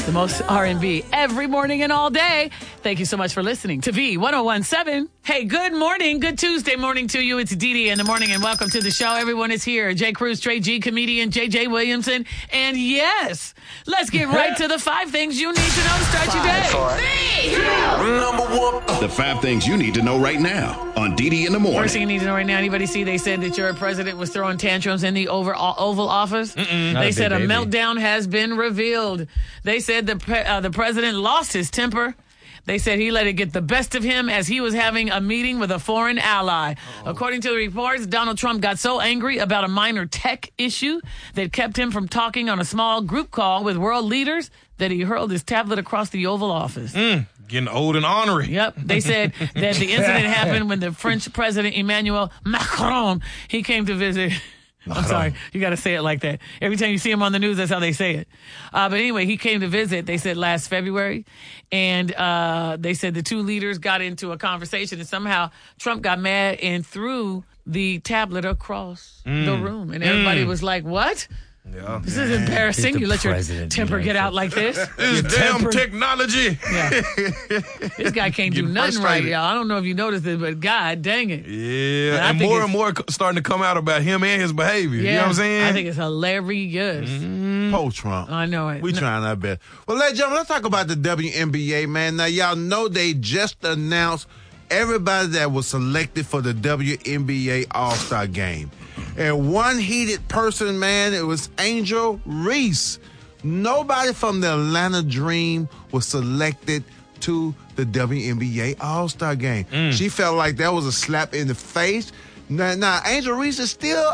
The most R&B every morning and all day. Thank you so much for listening to V1017. Hey, good morning. Good Tuesday morning to you. It's Dee in the morning, and welcome to the show. Everyone is here. Jay Cruz, Trey G, comedian JJ Williamson. And yes, let's get right to the 5 things you need to know to start your day. Number 1. The 5 things you need to know right now on Dee in the morning. First thing you need to know right now, anybody see they said that your president was throwing tantrums in the Oval Office? They said a meltdown has been revealed. They said the president lost his temper. They said he let it get the best of him as he was having a meeting with a foreign ally. According to the reports, Donald Trump got so angry about a minor tech issue that kept him from talking on a small group call with world leaders that he hurled his tablet across the Oval Office. Getting old and ornery. Yep. They said that the incident happened when the French President Emmanuel Macron, he came to visit. I'm sorry. You got to say it like that. Every time you see him on the news, that's how they say it. But anyway, he came to visit, they said, last February. And they said the two leaders got into a conversation, and somehow Trump got mad and threw the tablet across the room. And everybody was like, what? Yeah. This is embarrassing. You let your temper get out like this. This damn technology. Yeah. This guy can't do nothing right, y'all. I don't know if you noticed it, but God dang it. Yeah. And more starting to come out about him and his behavior. Yeah, you know what I'm saying? I think it's hilarious. Poor Trump. I know it. We trying our best. Well, ladies and gentlemen, let's talk about the WNBA, man. Now, y'all know they just announced everybody that was selected for the WNBA All-Star Game. And one heated person, man, it was Angel Reese. Nobody from the Atlanta Dream was selected to the WNBA All-Star Game. She felt like that was a slap in the face. Now, Angel Reese is still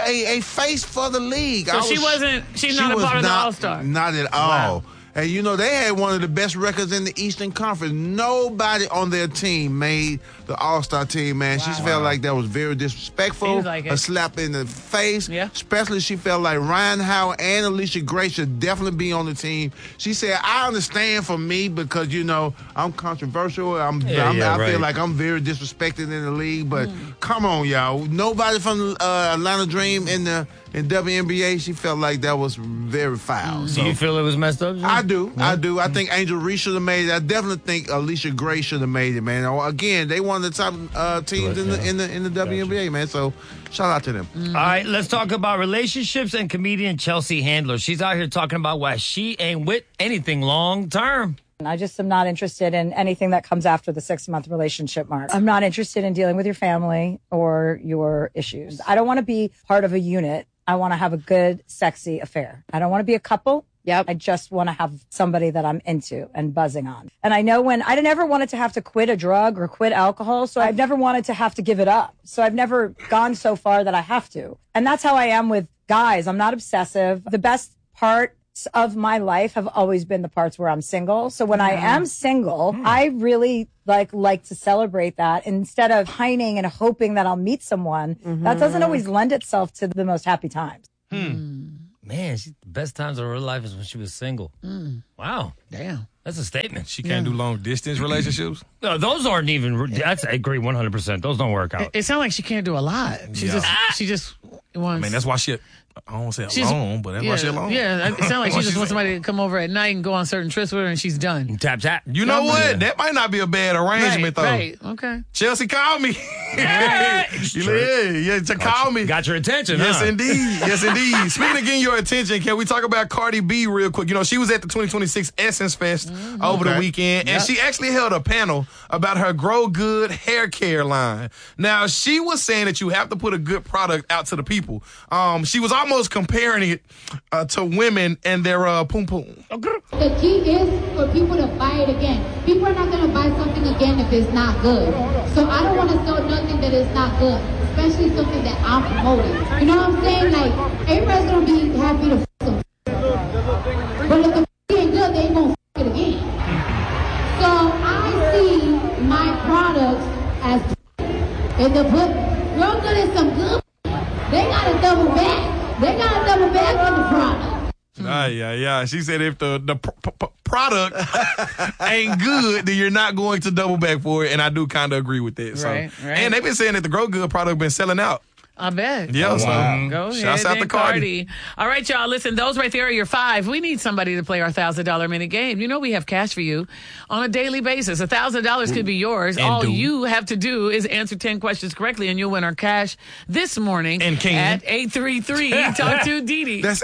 a face for the league. So she's not a part of the All-Star? Not at all. Wow. And, you know, they had one of the best records in the Eastern Conference. Nobody on their team made the All-Star team, man. Wow. She felt like that was very disrespectful. Like a slap in the face. Yeah. Especially she felt like Ryan Howard and Alicia Gray should definitely be on the team. She said, I understand for me because, you know, I'm controversial. I feel like I'm very disrespected in the league. But come on, y'all. Nobody from Atlanta Dream in WNBA, she felt like that was very foul. Do you feel it was messed up, Jim? I do. I think Angel Reese should have made it. I definitely think Alicia Gray should have made it, man. Again, they one of the top teams in the WNBA, man. So shout out to them. All right, let's talk about relationships and comedian Chelsea Handler. She's out here talking about why she ain't with anything long term. I just am not interested in anything that comes after the 6-month relationship mark. I'm not interested in dealing with your family or your issues. I don't want to be part of a unit. I want to have a good, sexy affair. I don't want to be a couple. Yep. I just want to have somebody that I'm into and buzzing on. And I know I never wanted to have to quit a drug or quit alcohol, so I've never wanted to have to give it up. So I've never gone so far that I have to. And that's how I am with guys. I'm not obsessive. The best part of my life have always been the parts where I'm single. So when I am single, I really like to celebrate that instead of pining and hoping that I'll meet someone. That doesn't always lend itself to the most happy times. Man, the best times of her life is when she was single. Wow. Damn. That's a statement. She can't do long distance relationships? No, those aren't even. I agree 100%. Those don't work out. It sounds like she can't do a lot. She just wants. I mean, that's why I don't say alone, but that's why she alone. Yeah, it sounds like she just wants somebody to come over at night and go on certain trips with her, and she's done. Tap, tap. You know what? That might not be a bad arrangement, though. Right, okay. Chelsea, call me. Call me. Got your attention, Yes, huh? indeed. Yes, indeed. Speaking of getting your attention, can we talk about Cardi B real quick? You know, she was at the 2026 Essence Fest over the weekend, and she actually held a panel about her Grow Good hair care line. Now, she was saying that you have to put a good product out to the people. She was almost comparing it to women and their poom poom. The key is for people to buy it again. People are not going to buy something again if it's not good. So I don't want to sell nothing that is not good, especially something that I'm promoting. You know what I'm saying? Like, everybody's going to be happy to f*** some. But if the f*** ain't good, they ain't going to f*** it again. So I see my products as and the put Grow Good is some good. They got to double back. They got to double back on the product. Yeah. She said if the product ain't good, then you're not going to double back for it, and I do kind of agree with that. So. Right. And they've been saying that the Grow Good product been selling out. I bet. Yeah, Go Shouts ahead out to Cardi. All right, y'all. Listen, those right there are your 5. We need somebody to play our $1,000 minute game. You know we have cash for you on a daily basis. $1,000 could be yours. All you have to do is answer 10 questions correctly, and you'll win our cash this morning at 833. Talk to Didi. That's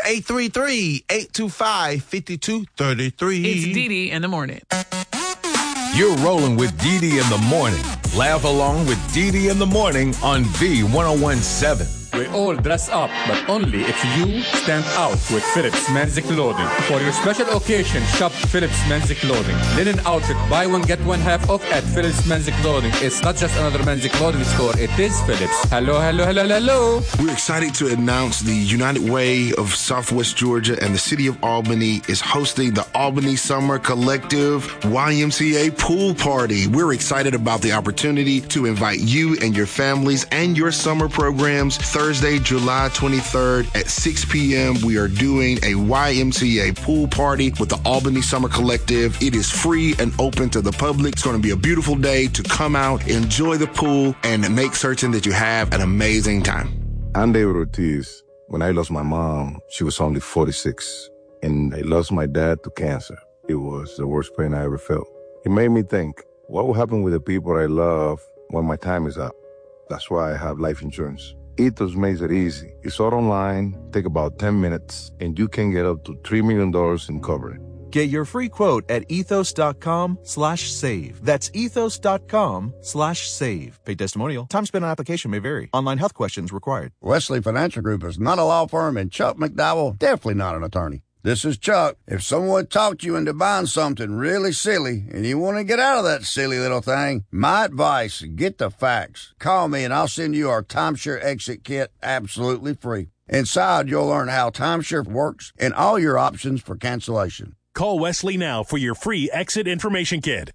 833-825-5233. It's Didi in the morning. You're rolling with Didi in the morning. Laugh along with Didi in the morning on V1017. We all dress up, but only if you stand out with Phillips Men's Clothing. For your special occasion, shop Phillips Men's Clothing. Linen outfit, buy one, get one half off at Phillips Men's Clothing. It's not just another men's clothing store, it is Phillips. Hello, hello, hello, hello. We're excited to announce the United Way of Southwest Georgia and the City of Albany is hosting the Albany Summer Collective YMCA Pool Party. We're excited about the opportunity to invite you and your families and your summer programs. Thursday, July 23rd at 6 p.m. We are doing a YMCA pool party with the Albany Summer Collective. It is free and open to the public. It's going to be a beautiful day to come out, enjoy the pool, and make certain that you have an amazing time. I'm David Ortiz. When I lost my mom, she was only 46, and I lost my dad to cancer. It was the worst pain I ever felt. It made me think, what will happen with the people I love when my time is up? That's why I have life insurance. Ethos makes it easy. It's all online, take about 10 minutes, and you can get up to $3 million in coverage. Get your free quote at ethos.com/save. That's ethos.com/save. Paid testimonial. Time spent on application may vary. Online health questions required. Wesley Financial Group is not a law firm, and Chuck McDowell definitely not an attorney. This is Chuck. If someone talked you into buying something really silly and you want to get out of that silly little thing, my advice, get the facts. Call me and I'll send you our timeshare exit kit absolutely free. Inside, you'll learn how timeshare works and all your options for cancellation. Call Wesley now for your free exit information kit.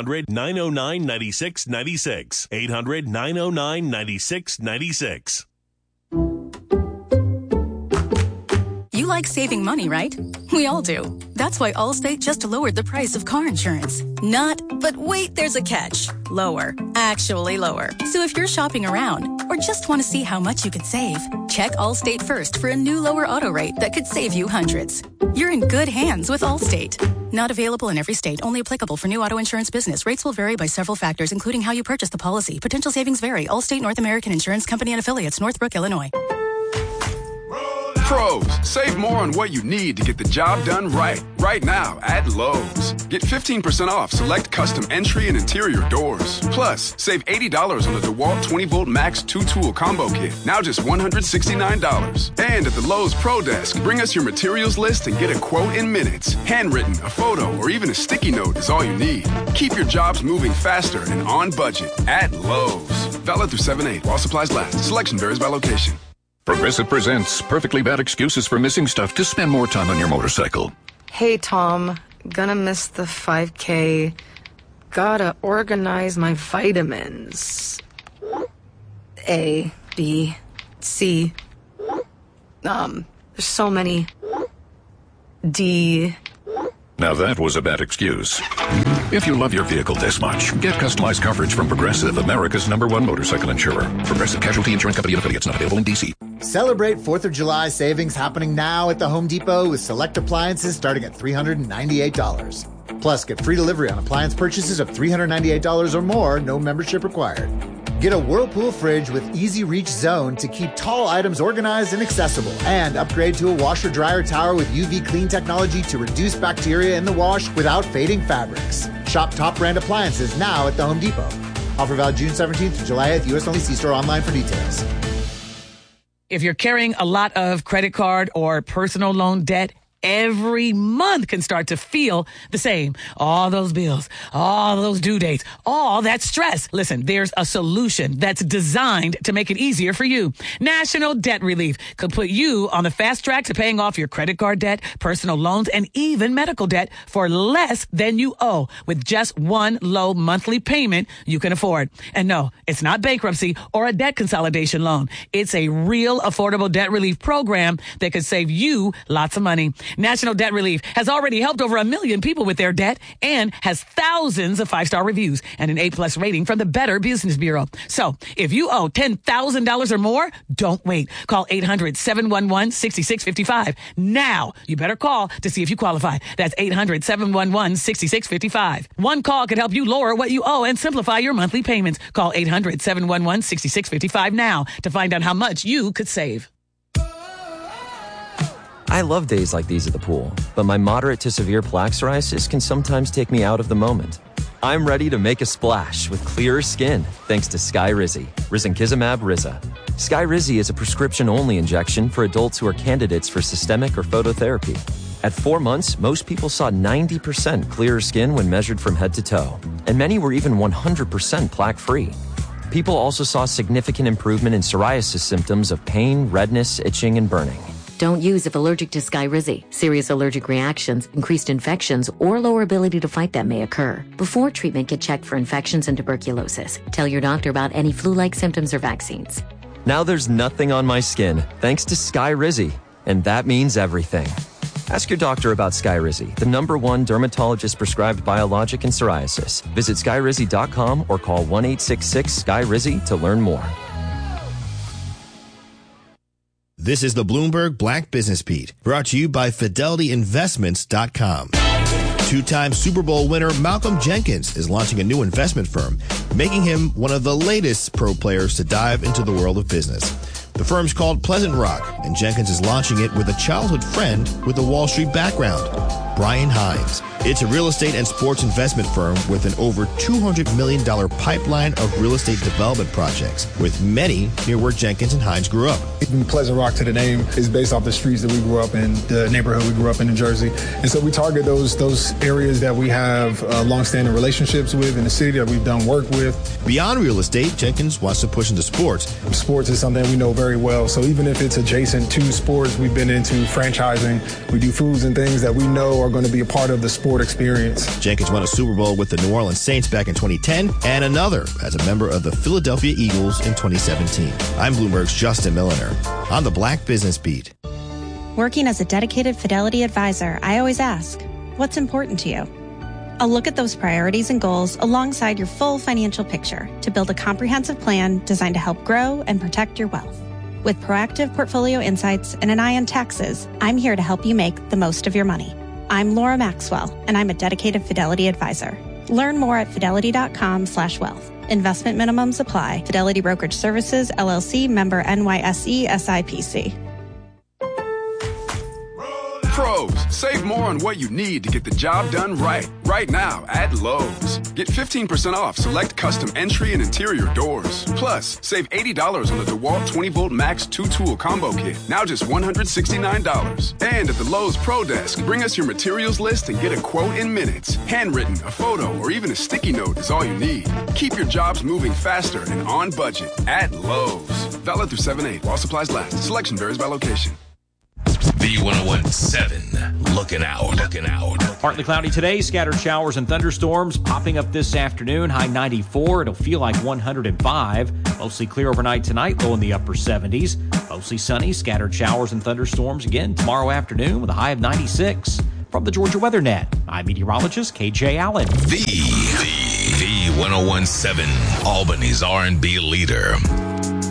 800-909-9696. 800-909-9696. You like saving money, right? We all do. That's why Allstate just lowered the price of car insurance. Not, but wait, there's a catch. Lower. Actually lower. So if you're shopping around or just want to see how much you could save, check Allstate first for a new lower auto rate that could save you hundreds. You're in good hands with Allstate. Not available in every state. Only applicable for new auto insurance business. Rates will vary by several factors, including how you purchase the policy. Potential savings vary. Allstate North American Insurance Company and Affiliates, Northbrook, Illinois. Pros, save more on what you need to get the job done right. Right now at Lowe's. Get 15% off select custom entry and interior doors. Plus, save $80 on the DeWalt 20-volt Max 2-tool combo kit. Now just $169. And at the Lowe's Pro Desk, bring us your materials list and get a quote in minutes. Handwritten, a photo, or even a sticky note is all you need. Keep your jobs moving faster and on budget at Lowe's. Valid through 7/8 while supplies last. Selection varies by location. Progressive presents Perfectly Bad Excuses for Missing Stuff to spend more time on your motorcycle. Hey, Tom. Gonna miss the 5K. Gotta organize my vitamins. A, B, C. There's so many. D. Now that was a bad excuse. If you love your vehicle this much, get customized coverage from Progressive, America's #1 motorcycle insurer. Progressive Casualty Insurance Company and affiliates, not available in D.C. Celebrate 4th of July savings happening now at the Home Depot with select appliances starting at $398. Plus, get free delivery on appliance purchases of $398 or more, no membership required. Get a Whirlpool fridge with easy reach zone to keep tall items organized and accessible. And upgrade to a washer-dryer tower with UV clean technology to reduce bacteria in the wash without fading fabrics. Shop top brand appliances now at the Home Depot. Offer valid June 17th to July 8th. U.S. only. See store online for details. If you're carrying a lot of credit card or personal loan debt, every month can start to feel the same. All those bills, all those due dates, all that stress. Listen, there's a solution that's designed to make it easier for you. National Debt Relief could put you on the fast track to paying off your credit card debt, personal loans, and even medical debt for less than you owe with just one low monthly payment you can afford. And no, it's not bankruptcy or a debt consolidation loan. It's a real affordable debt relief program that could save you lots of money. National Debt Relief has already helped over 1 million people with their debt and has thousands of 5-star reviews and an A+ rating from the Better Business Bureau. So if you owe $10,000 or more, don't wait. Call 800-711-6655. Now, you better call to see if you qualify. That's 800-711-6655. One call could help you lower what you owe and simplify your monthly payments. Call 800-711-6655 now to find out how much you could save. I love days like these at the pool, but my moderate to severe plaque psoriasis can sometimes take me out of the moment. I'm ready to make a splash with clearer skin thanks to Skyrizi, risankizumab Riza. Skyrizi is a prescription-only injection for adults who are candidates for systemic or phototherapy. At 4 months, most people saw 90% clearer skin when measured from head to toe, and many were even 100% plaque-free. People also saw significant improvement in psoriasis symptoms of pain, redness, itching, and burning. Don't use if allergic to Skyrizi. Serious allergic reactions, increased infections, or lower ability to fight them may occur. Before treatment, get checked for infections and tuberculosis. Tell your doctor about any flu-like symptoms or vaccines. Now there's nothing on my skin thanks to Skyrizi, and that means everything. Ask your doctor about Skyrizi, the #1 dermatologist-prescribed biologic in psoriasis. Visit Skyrizi.com or call 1-866-SKYRIZI to learn more. This is the Bloomberg Black Business Beat, brought to you by FidelityInvestments.com. Two-time Super Bowl winner Malcolm Jenkins is launching a new investment firm, making him one of the latest pro players to dive into the world of business. The firm's called Pleasant Rock, and Jenkins is launching it with a childhood friend with a Wall Street background, Brian Hines. It's a real estate and sports investment firm with an over $200 million pipeline of real estate development projects, with many near where Jenkins and Hines grew up. Pleasant Rock to the name is based off the streets that we grew up in, the neighborhood we grew up in Jersey. And so we target those areas that we have long-standing relationships with in the city that we've done work with. Beyond real estate, Jenkins wants to push into sports. Sports is something we know very well. So even if it's adjacent to sports, we've been into franchising. We do foods and things that we know are going to be a part of the sport experience. Jenkins won a Super Bowl with the New Orleans Saints back in 2010 and another as a member of the Philadelphia Eagles in 2017. I'm Bloomberg's Justin Milliner on the Black Business Beat. Working as a dedicated Fidelity advisor, I always ask, what's important to you? I'll look at those priorities and goals alongside your full financial picture to build a comprehensive plan designed to help grow and protect your wealth. With proactive portfolio insights and an eye on taxes, I'm here to help you make the most of your money. I'm Laura Maxwell, and I'm a dedicated Fidelity advisor. Learn more at fidelity.com/wealth. Investment minimums apply. Fidelity Brokerage Services, LLC, member NYSE, SIPC. Pros, save more on what you need to get the job done right. Right now at Lowe's. Get 15% off select custom entry and interior doors. Plus, save $80 on the DeWalt 20-volt Max 2-tool combo kit. Now just $169. And at the Lowe's Pro Desk, bring us your materials list and get a quote in minutes. Handwritten, a photo, or even a sticky note is all you need. Keep your jobs moving faster and on budget at Lowe's. Valid through 7/8 while supplies last. Selection varies by location. V1017, looking out. Partly cloudy today, scattered showers and thunderstorms popping up this afternoon. High 94, it'll feel like 105. Mostly clear overnight tonight, low in the upper 70s. Mostly sunny, scattered showers and thunderstorms again tomorrow afternoon with a high of 96. From the Georgia Weather Net, I'm meteorologist KJ Allen. V1017, Albany's R&B leader.